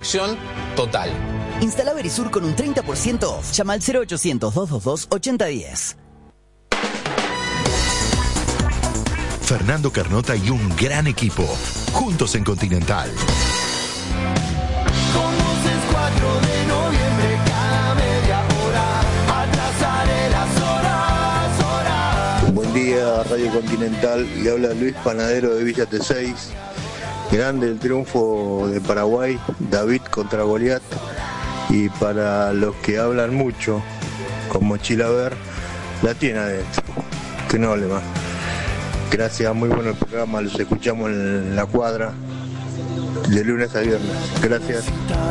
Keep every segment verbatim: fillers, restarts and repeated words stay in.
protección total. Instala Verisur con un treinta por ciento off. Llama al cero ochocientos, doscientos veintidós, ochenta diez. Fernando Carnota y un gran equipo, juntos en Continental. Con voces cuatro de noviembre, cada media hora, atrasaré las horas, horas. Buen día, Radio Continental. Le habla Luis Panadero de Villa T seis. Grande el triunfo de Paraguay, David contra Goliat. Y para los que hablan mucho, como Chilaver, la tiene adentro. Que no hable más. Gracias, muy bueno el programa. Los escuchamos en la cuadra de lunes a viernes. Gracias.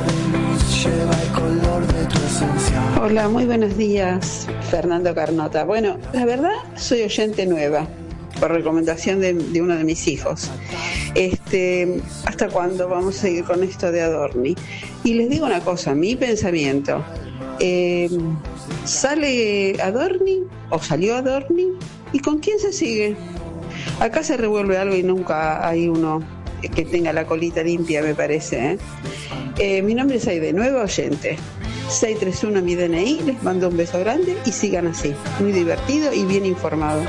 Hola, muy buenos días, Fernando Carnota. Bueno, la verdad, soy oyente nueva, por recomendación de, de uno de mis hijos. Este, ¿hasta cuándo vamos a seguir con esto de Adorni? Y les digo una cosa, mi pensamiento, eh, ¿sale Adorni o salió Adorni? ¿Y con quién se sigue? Acá se revuelve algo y nunca hay uno que tenga la colita limpia, me parece, ¿eh? Eh, mi nombre es Aide, nueva oyente. seis tres uno mi D N I, les mando un beso grande y sigan así, muy divertido y bien informado.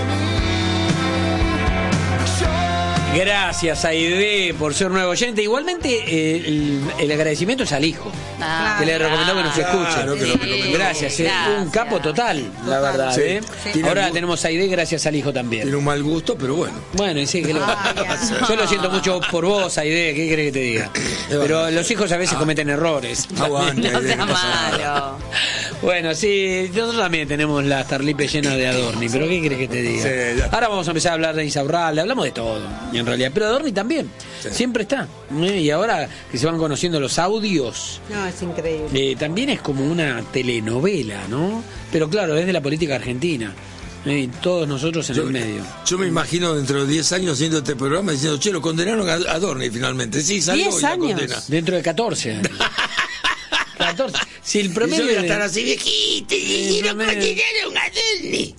Gracias, Aide, por ser nuevo oyente. Igualmente, eh, el, el agradecimiento es al hijo, ah, que le recomendó que nos escuche. Claro, que lo, sí, gracias, eh, gracias, un capo total, total. La verdad. Sí. ¿eh? Sí. Ahora tiene tenemos a Aide gracias al hijo también. Tiene un mal gusto, pero bueno. Bueno, y sí, que lo... no. Yo lo siento mucho por vos, Aide, ¿qué crees que te diga? Pero los hijos a veces ah. cometen errores. Aguante, no Aide, sea malo. Bueno, sí, nosotros también tenemos la Starlipe llena de Adorni, pero ¿qué crees que te diga? Sí, ahora vamos a empezar a hablar de Insaurralde, hablamos de todo, en realidad. Pero Adorni también, sí. Siempre está. ¿eh? Y ahora que se van conociendo los audios... No, es increíble. Eh, también es como una telenovela, ¿no? Pero claro, es de la política argentina. ¿eh? Todos nosotros en yo, el medio. Yo me imagino dentro de diez años haciendo este programa diciendo, che, lo condenaron a Adorni finalmente. Sí, salió y la condena. Dentro de catorce años. catorce. Si el promedio... Y yo voy a estar así viejito y lo condenaron a Adorni.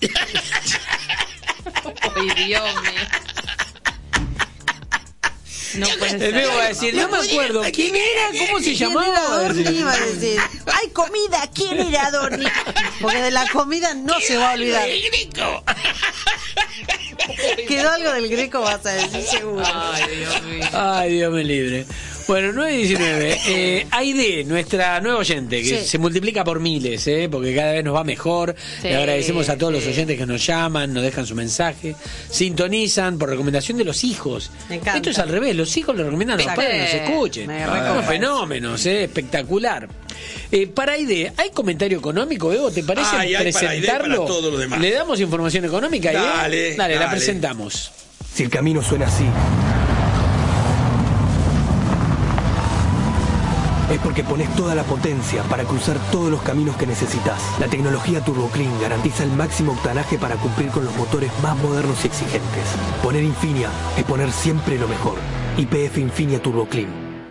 Ay, Dios mío. No puede ser. Me va a decir, no me acuerdo quién era, cómo se llamaba. Adorni iba a decir, hay comida, ¿quién era Adorni? Porque de la comida no se va a olvidar. El Greco. Quedó algo del Greco, vas a decir seguro. Ay, Dios mío. Ay, Dios me libre. Bueno, nueve diecinueve. Eh, Aide, nuestra nueva oyente, que sí. se multiplica por miles, ¿eh? Porque cada vez nos va mejor. Sí, le agradecemos a todos sí. los oyentes que nos llaman, nos dejan su mensaje, sintonizan por recomendación de los hijos. Me encanta. Esto es al revés, los hijos le recomiendan a los padres que nos escuchen. Son fenómenos, ¿eh? Espectacular. Eh, para Aide, ¿hay comentario económico, Evo? ¿Te parece Ay, presentarlo? Para todos los demás. ¿Le damos información económica, Aide? Dale, dale, dale, la presentamos. Si el camino suena así, es porque pones toda la potencia para cruzar todos los caminos que necesitas. La tecnología Turbo Clean garantiza el máximo octanaje para cumplir con los motores más modernos y exigentes. Poner Infinia es poner siempre lo mejor. Y P F Infinia Turbo Clean.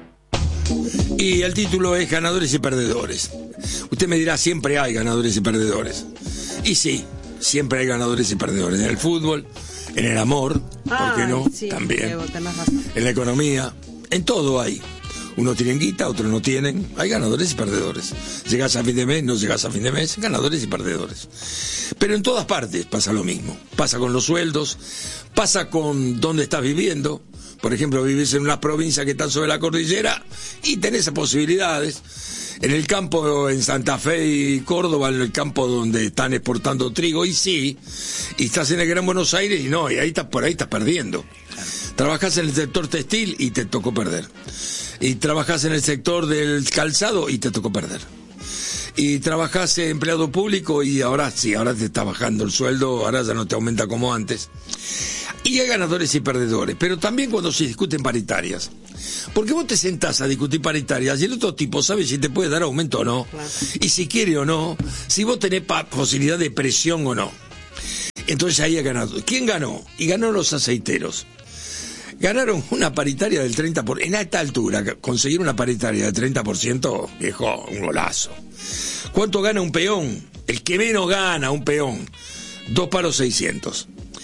Y el título es Ganadores y Perdedores. Usted me dirá, siempre hay ganadores y perdedores. Y sí, siempre hay ganadores y perdedores. En el fútbol, en el amor, ¿por qué no? Sí, también. Diego, en la economía, en todo hay. Unos tienen guita, otros no tienen. Hay ganadores y perdedores. Llegas a fin de mes, no llegas a fin de mes, ganadores y perdedores. Pero en todas partes pasa lo mismo. Pasa con los sueldos, pasa con dónde estás viviendo. Por ejemplo, vivís en una provincia que está sobre la cordillera y tenés posibilidades. En el campo, en Santa Fe y Córdoba, en el campo donde están exportando trigo, y sí. Y estás en el Gran Buenos Aires y no, y ahí estás, por ahí estás perdiendo. Trabajás en el sector textil y te tocó perder. Y trabajás en el sector del calzado y te tocó perder. Y trabajás en empleado público y ahora sí, ahora te está bajando el sueldo, ahora ya no te aumenta como antes. Y hay ganadores y perdedores, pero también cuando se discuten paritarias. Porque vos te sentás a discutir paritarias y el otro tipo sabe si te puede dar aumento o no, claro. Y si quiere o no, si vos tenés pa- posibilidad de presión o no. Entonces ahí ha ganado. ¿Quién ganó? Y ganó los aceiteros. Ganaron una paritaria del treinta por ciento. En esta altura, conseguir una paritaria del treinta por ciento, viejo, un golazo. ¿Cuánto gana un peón? El que menos gana un peón. Dos palos seiscientos.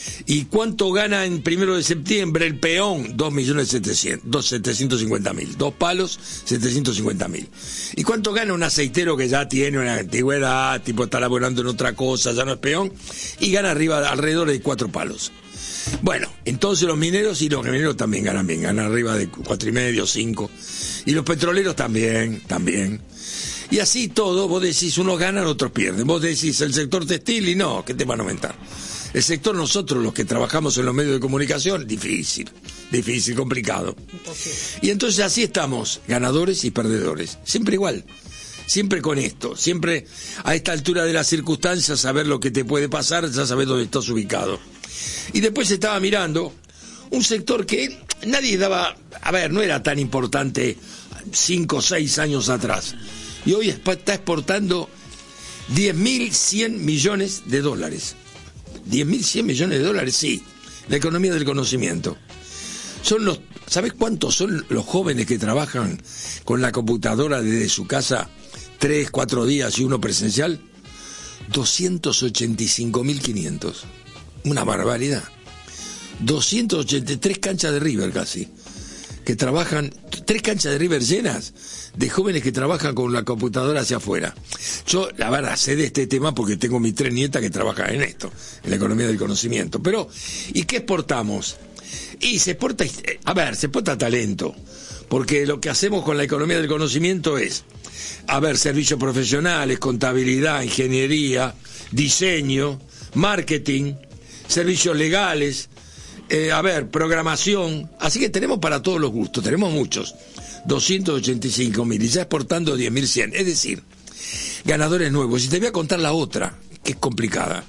¿Y cuánto gana en primero de septiembre el peón? dos millones setecientos cincuenta mil. Dos palos, setecientos cincuenta mil. ¿Y cuánto gana un aceitero que ya tiene una antigüedad, tipo está laborando en otra cosa, ya no es peón? Y gana arriba, alrededor de cuatro palos. Bueno, entonces los mineros y los mineros también ganan bien, ganan arriba de cuatro y medio, cinco. Y los petroleros también, también. Y así todo, vos decís, unos ganan, otros pierden. Vos decís, el sector textil, y no, ¿qué te van a aumentar? El sector, nosotros, los que trabajamos en los medios de comunicación, difícil, difícil, complicado. Y entonces así estamos, ganadores y perdedores, siempre igual, siempre con esto, siempre a esta altura de las circunstancias, saber lo que te puede pasar, ya sabes dónde estás ubicado. Y después estaba mirando un sector que nadie daba, a ver, no era tan importante cinco o seis años atrás, y hoy está exportando diez mil cien millones de dólares. diez mil cien millones de dólares, sí. La economía del conocimiento. Son los, ¿sabes cuántos son los jóvenes que trabajan con la computadora desde su casa tres, cuatro días y uno presencial? doscientos ochenta y cinco mil quinientos. Una barbaridad. doscientos ochenta y tres canchas de River casi. Que trabajan, tres canchas de River llenas de jóvenes que trabajan con la computadora hacia afuera. Yo, la verdad, sé de este tema porque tengo mis tres nietas que trabajan en esto, en la economía del conocimiento. Pero, ¿y qué exportamos? Y se exporta, a ver, se exporta talento, porque lo que hacemos con la economía del conocimiento es, a ver, servicios profesionales, contabilidad, ingeniería, diseño, marketing, servicios legales, eh, a ver, programación. Así que tenemos para todos los gustos, tenemos muchos. doscientos ochenta y cinco mil y ya exportando diez mil cien. Es decir, ganadores nuevos. Y te voy a contar la otra, que es complicada.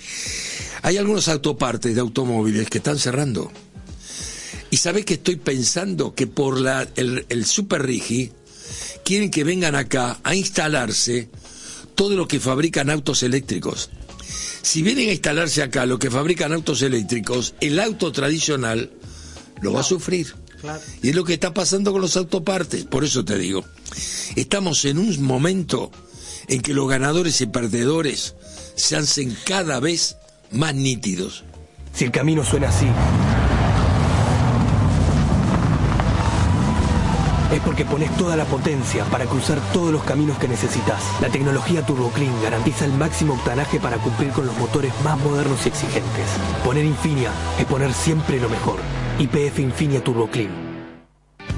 Hay algunos autopartes de automóviles que están cerrando. Y sabés que estoy pensando que por la, el, el Super Rigi quieren que vengan acá a instalarse todo lo que fabrican autos eléctricos. Si vienen a instalarse acá lo que fabrican autos eléctricos, el auto tradicional lo va a sufrir. Claro. Y es lo que está pasando con los autopartes. Por eso te digo, estamos en un momento en que los ganadores y perdedores se hacen cada vez más nítidos. Si el camino suena así, es porque pones toda la potencia para cruzar todos los caminos que necesitas. La tecnología TurboClean garantiza el máximo octanaje para cumplir con los motores más modernos y exigentes. Poner Infinia es poner siempre lo mejor. Y P F Infinia TurboClean.